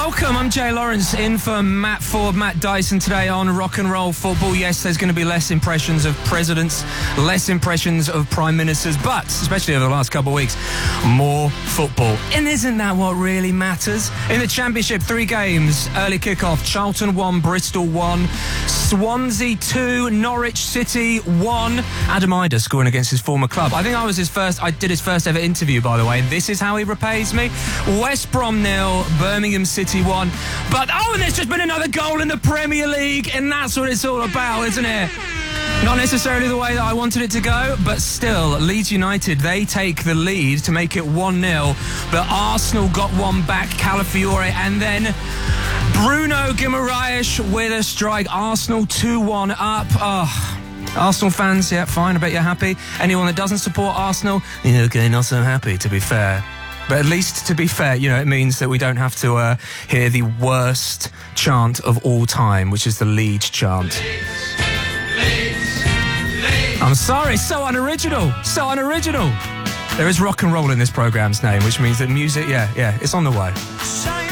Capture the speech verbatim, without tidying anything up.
welcome. I'm Jay Lawrence, in for Matt Ford, Matt Dyson today on Rock and Roll Football. Yes, there's going to be less impressions of presidents, less impressions of prime ministers, but, especially over the last couple of weeks, more football. And isn't that what really matters? In the Championship, three games, early kickoff, Charlton one, Bristol one, Swansea two, Norwich City one. Adam Idah scoring against his former club. I think I was his first, I did his first ever interview, by the way, and this is how he repays me. West Brom nil, Birmingham City one. But, oh, and there's just been another goal in the Premier League, and that's what it's all about, isn't it? Not necessarily the way that I wanted it to go, but still, Leeds United, they take the lead to make it one nil, but Arsenal got one back, Calafiore, and then Bruno Guimaraes with a strike. Arsenal two one up. Oh, Arsenal fans, yeah, fine, I bet you're happy. Anyone that doesn't support Arsenal, yeah, okay, not so happy, to be fair. But at least, to be fair, you know, it means that we don't have to uh, hear the worst chant of all time, which is the Leeds chant. Leeds, Leeds, Leeds. I'm sorry, so unoriginal, so unoriginal. There is rock and roll in this programme's name, which means that music, yeah, yeah, it's on the way.